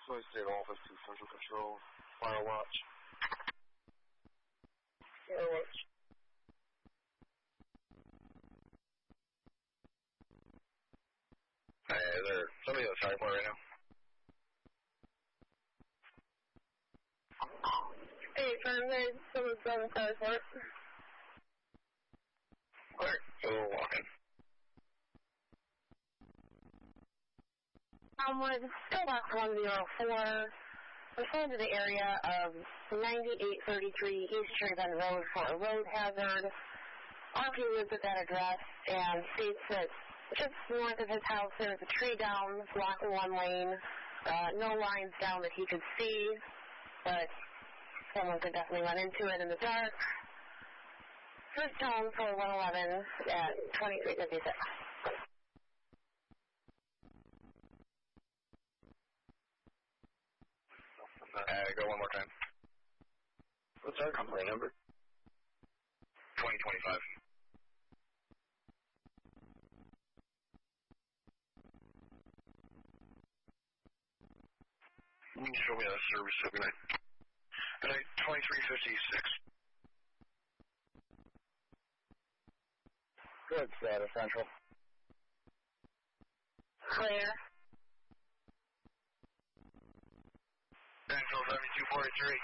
Soy State Office to Central Control. Fire watch. Fire watch. Hey, is there somebody on the side right now? Hey, there's someone's on the side for it. Alright, so we're walking. With still about 104, referring to the area of 9833 East Cherry Road for a road hazard. RP lives at that address and states that just north of his house there's a tree down blocking one lane. No lines down that he could see, but someone could definitely run into it in the dark. First tone for 111 at 2356. Go one more time. What's our complaint number? 2025. You can show me that service. Good night. Good night, 2356. Good, Status Central. Clear. Central 7243.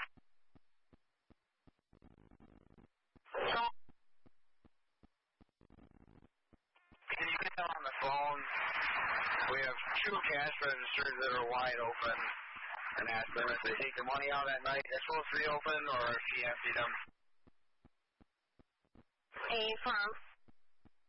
Can you get on the phone? We have 2 cash registers that are wide open and ask them if they take the money out at night. They're supposed to be open or if he emptied them. A firm.